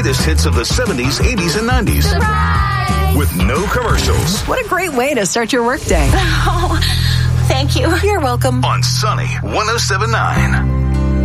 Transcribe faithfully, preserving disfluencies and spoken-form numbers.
greatest hits of the seventies, eighties, and nineties. Surprise! With no commercials. What a great way to start your workday. Oh, thank you. You're welcome. On Sunny one oh seven point nine.